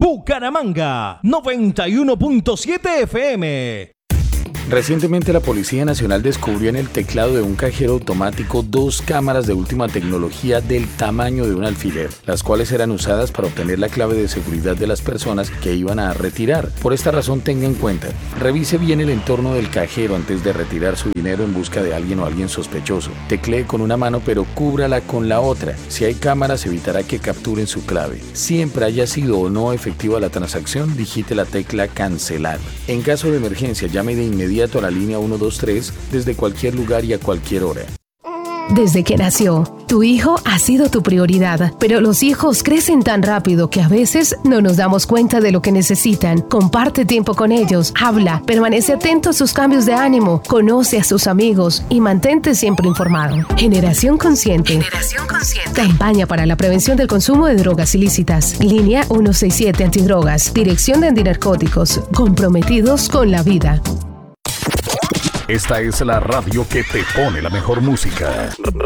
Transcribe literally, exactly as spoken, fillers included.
Bucaramanga, noventa y uno punto siete F M. Recientemente la Policía Nacional descubrió en el teclado de un cajero automático dos cámaras de última tecnología del tamaño de un alfiler, las cuales eran usadas para obtener la clave de seguridad de las personas que iban a retirar. Por esta razón, tenga en cuenta, revise bien el entorno del cajero antes de retirar su dinero en busca de alguien o alguien sospechoso. Teclee con una mano pero cúbrala con la otra. Si hay cámaras, evitará que capturen su clave. Siempre haya sido o no efectiva la transacción, digite la tecla cancelar. En caso de emergencia, llame de inmediato a la línea uno dos tres desde cualquier lugar y a cualquier hora. Desde que nació, tu hijo ha sido tu prioridad, pero los hijos crecen tan rápido que a veces no nos damos cuenta de lo que necesitan. Comparte tiempo con ellos, habla, permanece atento a sus cambios de ánimo, conoce a sus amigos y mantente siempre informado. Generación Consciente. Generación Consciente. Campaña para la prevención del consumo de drogas ilícitas. Línea ciento sesenta y siete Antidrogas. Dirección de Antinarcóticos. Comprometidos con la vida. Esta es la radio que te pone la mejor música.